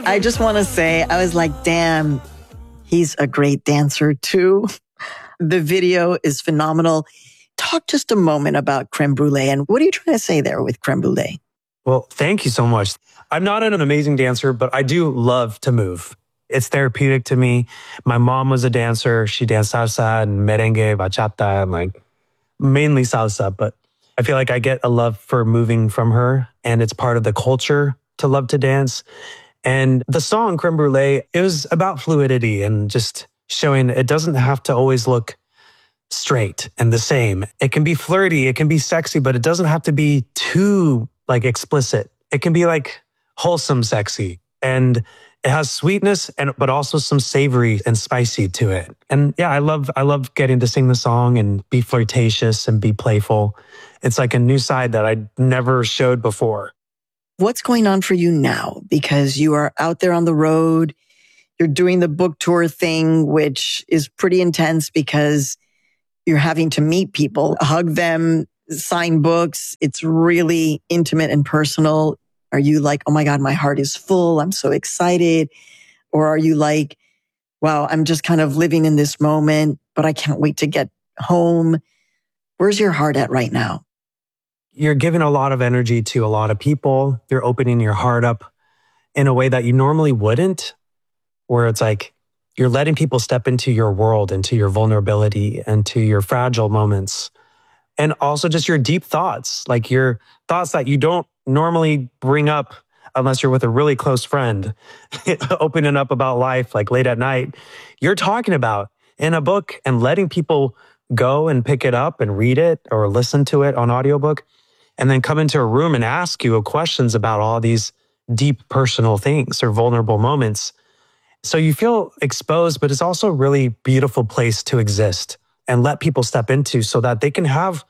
I just want to say, I was like, damn, he's a great dancer too. The video is phenomenal. Talk just a moment about Crème Brûlée. And what are you trying to say there with Crème Brûlée? Well, thank you so much. I'm not an amazing dancer, but I do love to move. It's therapeutic to me. My mom was a dancer. She danced salsa and merengue, bachata, and like mainly salsa. But I feel like I get a love for moving from her, and it's part of the culture to love to dance. And the song Crème Brûlée, it was about fluidity and just showing it doesn't have to always look straight and the same. It can be flirty, it can be sexy, but it doesn't have to be too like explicit. It can be like wholesome sexy, and it has sweetness but also some savory and spicy to it. And yeah, I love getting to sing the song and be flirtatious and be playful. It's like a new side that I never showed before. What's going on for you now? Because you are out there on the road, you're doing the book tour thing, which is pretty intense because you're having to meet people, hug them, sign books. It's really intimate and personal. Are you like, oh my God, my heart is full, I'm so excited? Or are you like, wow, I'm just kind of living in this moment, but I can't wait to get home? Where's your heart at right now? You're giving a lot of energy to a lot of people. You're opening your heart up in a way that you normally wouldn't, where it's like you're letting people step into your world, into your vulnerability, and to your fragile moments. And also just your deep thoughts, like your thoughts that you don't normally bring up unless you're with a really close friend, opening up about life like late at night. You're talking about in a book and letting people go and pick it up and read it or listen to it on audiobook, and then come into a room and ask you questions about all these deep personal things or vulnerable moments. So you feel exposed, but it's also a really beautiful place to exist and let people step into so that they can have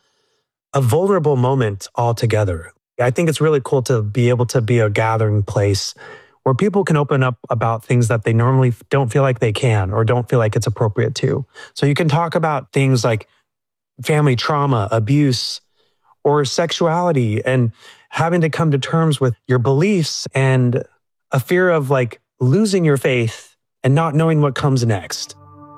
a vulnerable moment all together. I think it's really cool to be able to be a gathering place where people can open up about things that they normally don't feel like they can or don't feel like it's appropriate to. So you can talk about things like family trauma, abuse, or sexuality, and having to come to terms with your beliefs and a fear of like losing your faith and not knowing what comes next.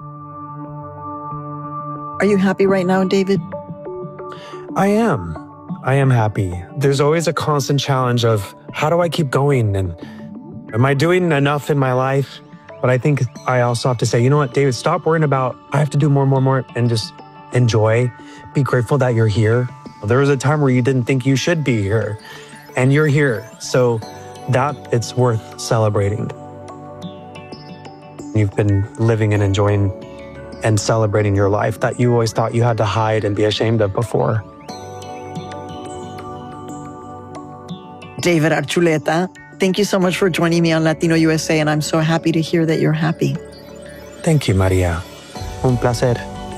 Are you happy right now, David? I am happy. There's always a constant challenge of how do I keep going, and am I doing enough in my life? But I think I also have to say, you know what, David, stop worrying about I have to do more, and just enjoy. Be grateful that you're here. There was a time where you didn't think you should be here, and you're here. So that it's worth celebrating. You've been living and enjoying and celebrating your life that you always thought you had to hide and be ashamed of before. David Archuleta, thank you so much for joining me on Latino USA, and I'm so happy to hear that you're happy. Thank you, Maria. Un placer.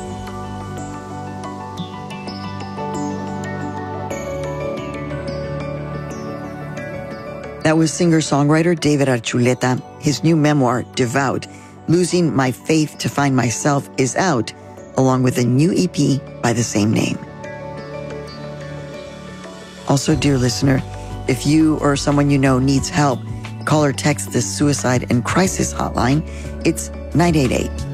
That was singer-songwriter David Archuleta. His new memoir, Devout, Losing My Faith to Find Myself, is out, along with a new EP by the same name. Also, dear listener, if you or someone you know needs help, call or text the Suicide and Crisis Hotline. It's 988